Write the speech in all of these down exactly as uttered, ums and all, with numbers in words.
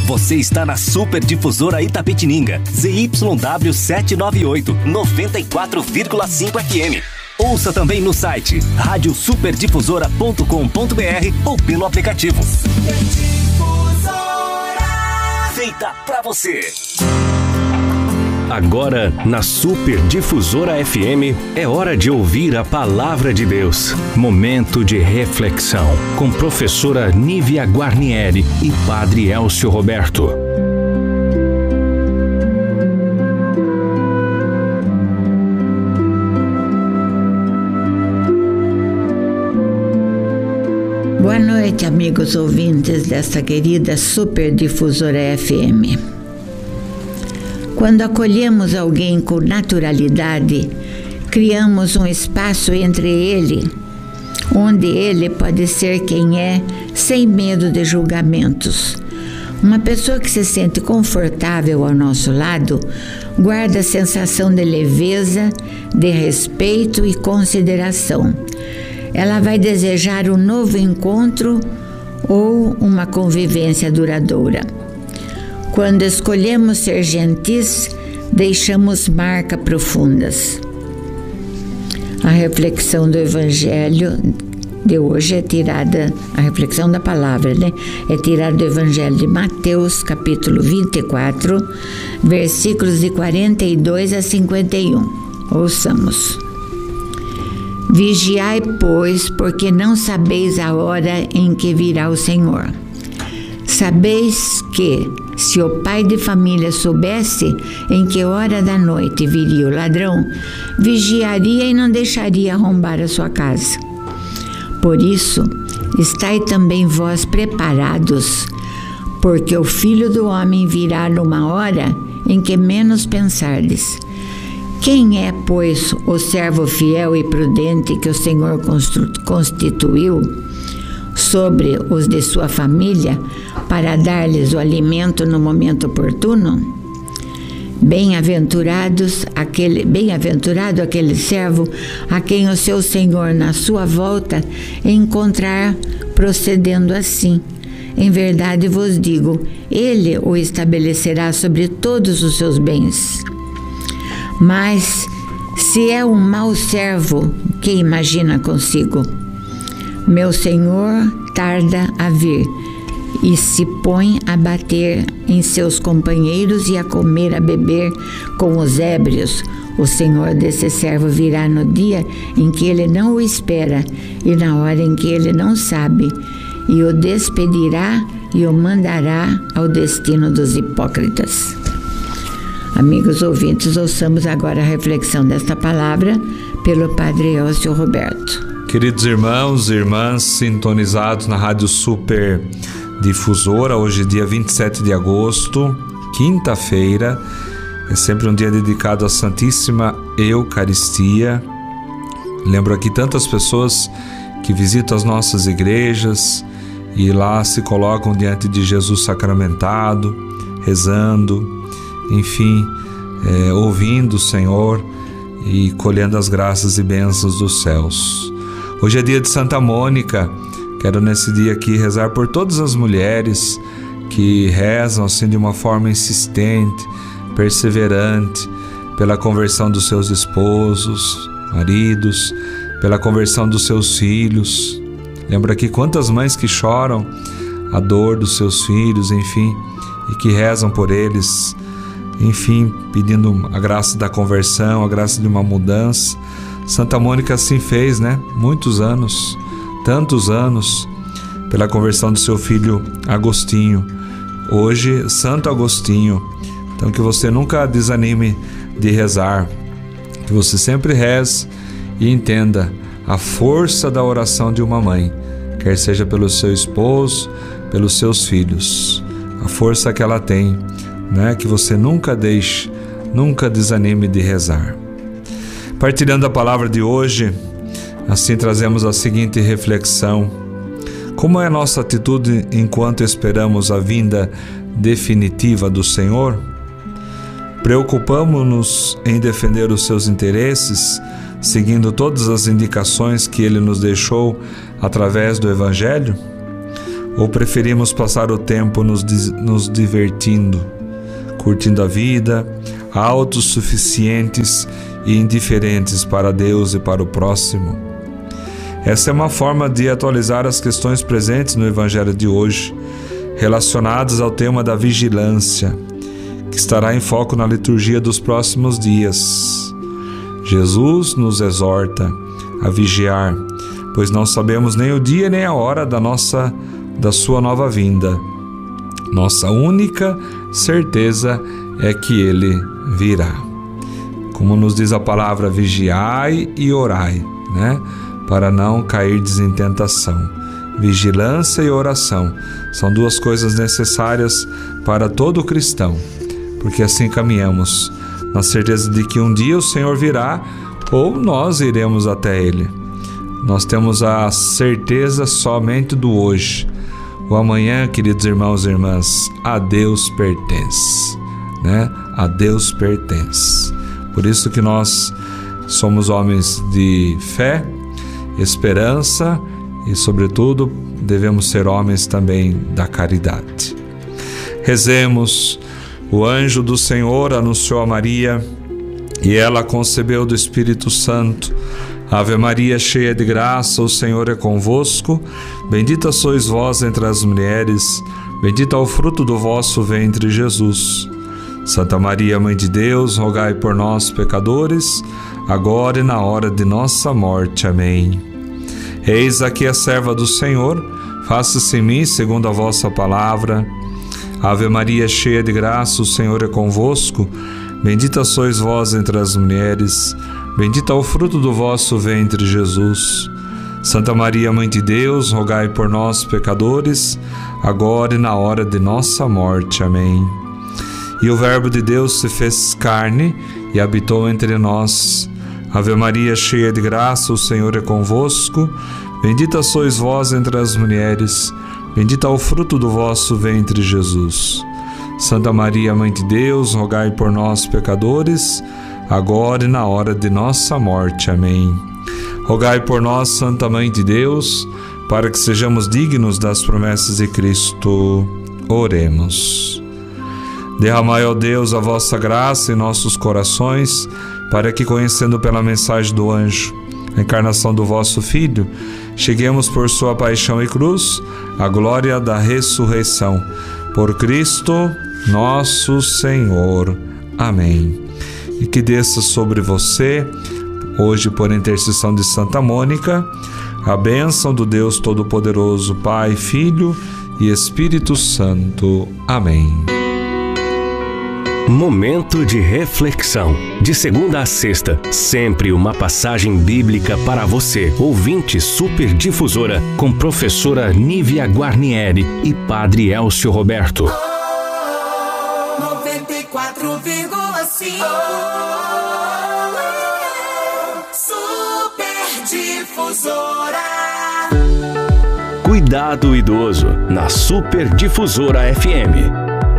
Você está na Super Difusora Itapetininga, Z Y W setecentos e noventa e oito, noventa e quatro vírgula cinco F M. Ouça também no site rádio super difusora ponto com ponto b r ou pelo aplicativo. Super Difusora, feita pra você. Agora, na Super Difusora F M, é hora de ouvir a Palavra de Deus. Momento de reflexão, com professora Nívia Guarnieri e padre Elcio Roberto. Boa noite, amigos ouvintes desta querida Super Difusora F M. Quando acolhemos alguém com naturalidade, criamos um espaço entre ele, onde ele pode ser quem é, sem medo de julgamentos. Uma pessoa que se sente confortável ao nosso lado guarda a sensação de leveza, de respeito e consideração. Ela vai desejar um novo encontro ou uma convivência duradoura. Quando escolhemos ser gentis, deixamos marcas profundas. A reflexão do Evangelho de hoje é tirada, a reflexão da palavra, né? É tirada do Evangelho de Mateus, capítulo vinte e quatro, versículos de quarenta e dois a cinquenta e um. Ouçamos. Vigiai, pois, porque não sabeis a hora em que virá o Senhor. Sabeis que, se o pai de família soubesse em que hora da noite viria o ladrão, vigiaria e não deixaria arrombar a sua casa. Por isso, estai também vós preparados, porque o Filho do Homem virá numa hora em que menos pensardes. Quem é, pois, o servo fiel e prudente que o Senhor constituiu sobre os de sua família para dar-lhes o alimento no momento oportuno? Bem-aventurados aquele, bem-aventurado aquele servo a quem o seu Senhor na sua volta encontrar procedendo assim. Em verdade vos digo, ele o estabelecerá sobre todos os seus bens. Mas, se é um mau servo, que imagina consigo? Meu Senhor tarda a vir, e se põe a bater em seus companheiros e a comer, a beber com os ébrios. O Senhor desse servo virá no dia em que ele não o espera, e na hora em que ele não sabe, e o despedirá e o mandará ao destino dos hipócritas. Amigos ouvintes, ouçamos agora a reflexão desta palavra pelo padre Elcio Roberto. Queridos irmãos e irmãs sintonizados na Rádio Super Difusora, hoje dia vinte e sete de agosto, quinta-feira, é sempre um dia dedicado à Santíssima Eucaristia. Lembro aqui tantas pessoas que visitam as nossas igrejas e lá se colocam diante de Jesus sacramentado, rezando, enfim, é, ouvindo o Senhor e colhendo as graças e bênçãos dos céus. Hoje é dia de Santa Mônica. Quero nesse dia aqui rezar por todas as mulheres que rezam assim de uma forma insistente, perseverante, pela conversão dos seus esposos, maridos, pela conversão dos seus filhos. Lembra aqui quantas mães que choram a dor dos seus filhos, enfim, e que rezam por eles, enfim, pedindo a graça da conversão, a graça de uma mudança. Santa Mônica assim fez, né? Muitos anos, tantos anos, pela conversão do seu filho Agostinho. Hoje, Santo Agostinho. Então, que você nunca desanime de rezar, que você sempre reze e entenda a força da oração de uma mãe, quer seja pelo seu esposo, pelos seus filhos. A força que ela tem, né? Que você nunca deixe, nunca desanime de rezar. Partilhando a palavra de hoje, assim trazemos a seguinte reflexão: como é a nossa atitude enquanto esperamos a vinda definitiva do Senhor? Preocupamos-nos em defender os seus interesses, seguindo todas as indicações que Ele nos deixou através do Evangelho? Ou preferimos passar o tempo nos, nos divertindo, curtindo a vida, autossuficientes e indiferentes para Deus e para o próximo? Essa é uma forma de atualizar as questões presentes no Evangelho de hoje, relacionadas ao tema da vigilância, que estará em foco na liturgia dos próximos dias. Jesus nos exorta a vigiar, pois não sabemos nem o dia nem a hora da nossa, da sua nova vinda. Nossa única certeza é que Ele virá. Como nos diz a palavra, vigiai e orai, né? Para não cairdes em tentação. Vigilância e oração são duas coisas necessárias para todo cristão, porque assim caminhamos, na certeza de que um dia o Senhor virá ou nós iremos até Ele. Nós temos a certeza somente do hoje. O amanhã, queridos irmãos e irmãs, a Deus pertence, né? A Deus pertence. Por isso que nós somos homens de fé, esperança e, sobretudo, devemos ser homens também da caridade. Rezemos. O anjo do Senhor anunciou a Maria e ela concebeu do Espírito Santo. Ave Maria, cheia de graça, o Senhor é convosco. Bendita sois vós entre as mulheres, bendito é o fruto do vosso ventre, Jesus. Santa Maria, Mãe de Deus, rogai por nós, pecadores, agora e na hora de nossa morte. Amém. Eis aqui a serva do Senhor, faça-se em mim segundo a vossa palavra. Ave Maria, cheia de graça, o Senhor é convosco. Bendita sois vós entre as mulheres, bendito é o fruto do vosso ventre, Jesus. Santa Maria, Mãe de Deus, rogai por nós, pecadores, agora e na hora de nossa morte. Amém. E o Verbo de Deus se fez carne e habitou entre nós. Ave Maria, cheia de graça, o Senhor é convosco. Bendita sois vós entre as mulheres, bendito é o fruto do vosso ventre, Jesus. Santa Maria, Mãe de Deus, rogai por nós, pecadores, agora e na hora de nossa morte. Amém. Rogai por nós, Santa Mãe de Deus, para que sejamos dignos das promessas de Cristo. Oremos. Derramai, ó Deus, a vossa graça em nossos corações, para que, conhecendo pela mensagem do anjo a encarnação do vosso Filho, cheguemos por sua paixão e cruz à glória da ressurreição. Por Cristo nosso Senhor. Amém. E que desça sobre você, hoje por intercessão de Santa Mônica, a bênção do Deus Todo-Poderoso, Pai, Filho e Espírito Santo. Amém. Momento de reflexão. De segunda a sexta, sempre uma passagem bíblica para você, ouvinte Super Difusora, com professora Nívia Guarnieri e Padre Elcio Roberto. Oh, noventa e quatro vírgula cinco Super Difusora. Cuidado idoso, na Super Difusora F M.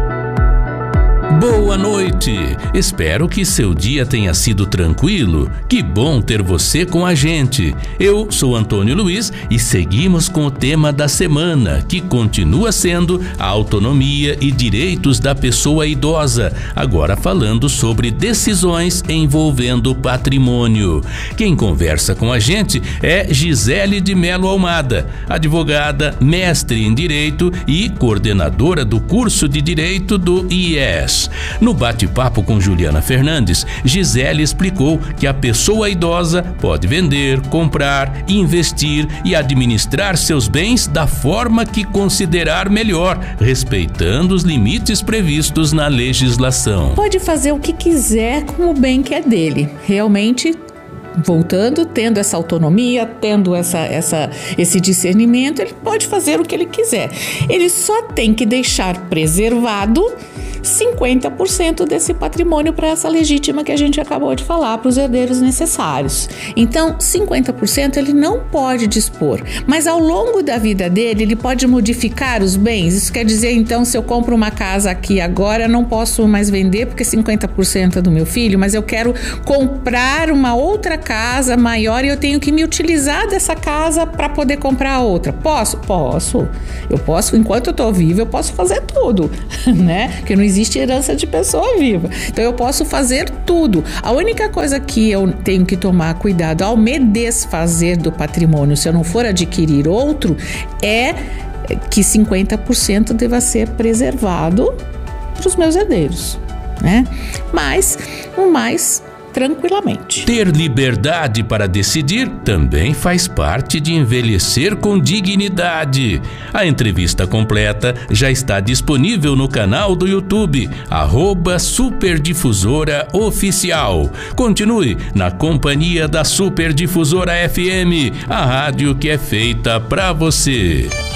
Boa noite! Espero que seu dia tenha sido tranquilo. Que bom ter você com a gente. Eu sou Antônio Luiz e seguimos com o tema da semana, que continua sendo a autonomia e direitos da pessoa idosa, agora falando sobre decisões envolvendo patrimônio. Quem conversa com a gente é Gisele de Melo Almada, advogada, mestre em Direito e coordenadora do curso de Direito do I E S. No bate-papo com Juliana Fernandes, Gisele explicou que a pessoa idosa pode vender, comprar, investir e administrar seus bens da forma que considerar melhor, respeitando os limites previstos na legislação. Pode fazer o que quiser com o bem que é dele. Realmente, voltando, tendo essa autonomia, tendo essa, essa, esse discernimento, ele pode fazer o que ele quiser. Ele só tem que deixar preservado cinquenta por cento desse patrimônio para essa legítima que a gente acabou de falar, para os herdeiros necessários. Então, cinquenta por cento ele não pode dispor, mas ao longo da vida dele, ele pode modificar os bens. Isso quer dizer, então, se eu compro uma casa aqui agora, eu não posso mais vender porque cinquenta por cento é do meu filho, mas eu quero comprar uma outra casa maior e eu tenho que me utilizar dessa casa para poder comprar outra. Posso? Posso. Eu posso, enquanto eu estou viva, eu posso fazer tudo, né? Porque não existe herança de pessoa viva. Então, eu posso fazer tudo. A única coisa que eu tenho que tomar cuidado ao me desfazer do patrimônio, se eu não for adquirir outro, é que cinquenta por cento deva ser preservado para os meus herdeiros, né? Mas, o mais tranquilamente. Ter liberdade para decidir também faz parte de envelhecer com dignidade. A entrevista completa já está disponível no canal do YouTube, arroba Superdifusora Oficial. Continue na companhia da Superdifusora F M, a rádio que é feita para você.